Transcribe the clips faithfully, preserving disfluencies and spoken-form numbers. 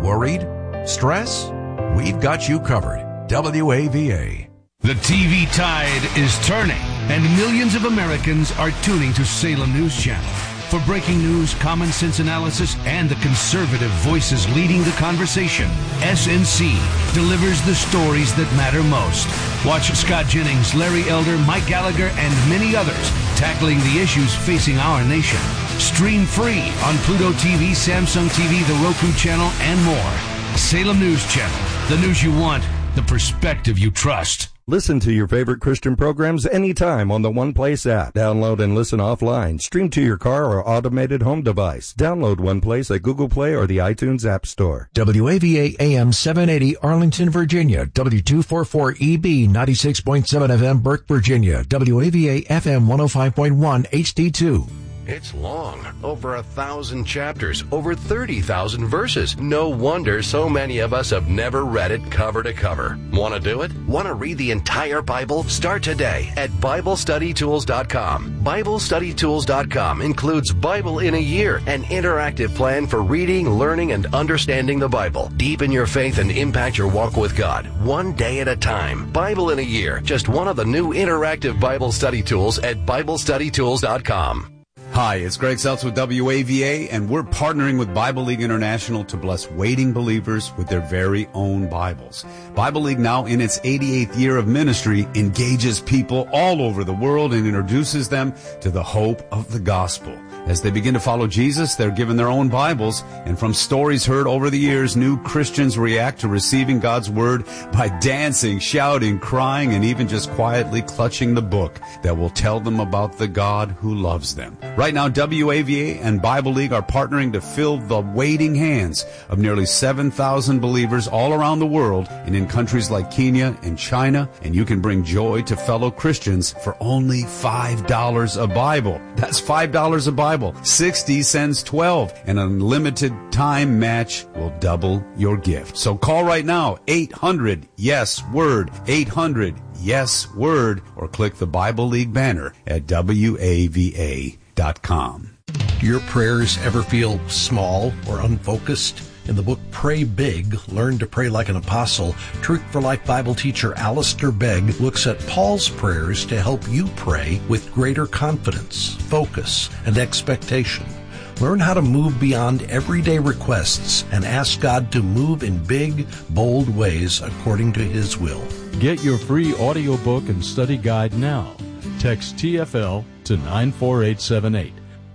Worried? Stress? We've got you covered. W A V A. The T V tide is turning, and millions of Americans are tuning to Salem News Channel. For breaking news, common sense analysis, and the conservative voices leading the conversation, S N C delivers the stories that matter most. Watch Scott Jennings, Larry Elder, Mike Gallagher, and many others tackling the issues facing our nation. Stream free on Pluto T V, Samsung T V, the Roku channel, and more. Salem News Channel, the news you want, the perspective you trust. Listen to your favorite Christian programs anytime on the One Place app. Download and listen offline. Stream to your car or automated home device. Download One Place at Google Play or the iTunes App Store. W A V A A M seven eighty Arlington, Virginia. W two forty-four E B ninety-six point seven F M Burke, Virginia. W A V A F M one oh five point one H D two. It's long, over a thousand chapters, over thirty thousand verses. No wonder so many of us have never read it cover to cover. Want to do it? Want to read the entire Bible? Start today at Bible Study Tools dot com. Bible Study Tools dot com includes Bible in a Year, an interactive plan for reading, learning, and understanding the Bible. Deepen your faith and impact your walk with God, one day at a time. Bible in a Year, just one of the new interactive Bible study tools at Bible Study Tools dot com. Hi, it's Greg Seltz with W A V A, and we're partnering with Bible League International to bless waiting believers with their very own Bibles. Bible League, now in its eighty-eighth year of ministry, engages people all over the world and introduces them to the hope of the gospel. As they begin to follow Jesus, they're given their own Bibles, and from stories heard over the years, new Christians react to receiving God's Word by dancing, shouting, crying, and even just quietly clutching the book that will tell them about the God who loves them. Right now, W A V A and Bible League are partnering to fill the waiting hands of nearly seven thousand believers all around the world and in countries like Kenya and China, and you can bring joy to fellow Christians for only five dollars a Bible. That's five dollars a Bible. sixty cents twelve. An unlimited time match will double your gift. So call right now, eight hundred yes word, eight hundred yes word, or click the Bible League banner at W A V A dot com. Do your prayers ever feel small or unfocused? In the book Pray Big, Learn to Pray Like an Apostle, Truth for Life Bible teacher Alistair Begg looks at Paul's prayers to help you pray with greater confidence, focus, and expectation. Learn how to move beyond everyday requests and ask God to move in big, bold ways according to His will. Get your free audiobook and study guide now. Text T F L to nine four eight seven eight.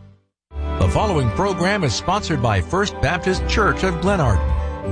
The following program is sponsored by First Baptist Church of Glenarden.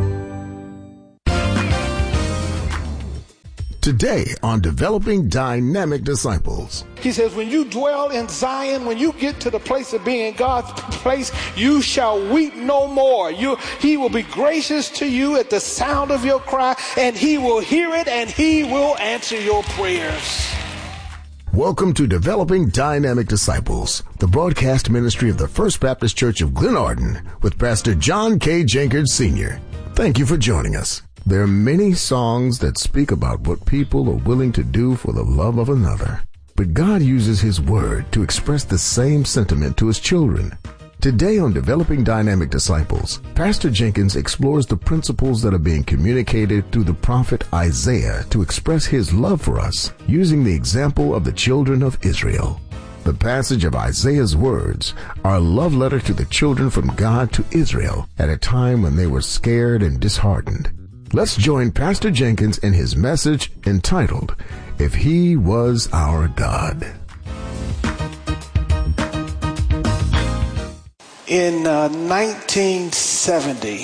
Today on Developing Dynamic Disciples. He says, when you dwell in Zion, when you get to the place of being God's place, you shall weep no more. You, he will be gracious to you at the sound of your cry, and He will hear it, and He will answer your prayers. Welcome to Developing Dynamic Disciples, the broadcast ministry of the First Baptist Church of Glenarden with Pastor John K. Jenkins, Senior Thank you for joining us. There are many songs that speak about what people are willing to do for the love of another. But God uses His Word to express the same sentiment to His children. Today on Developing Dynamic Disciples, Pastor Jenkins explores the principles that are being communicated through the prophet Isaiah to express his love for us, using the example of the children of Israel. The passage of Isaiah's words are a love letter to the children from God to Israel at a time when they were scared and disheartened. Let's join Pastor Jenkins in his message entitled, If He Was Our God. In uh, nineteen seventy,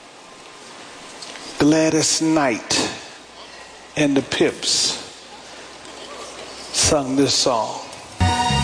Gladys Knight and the Pips sung this song.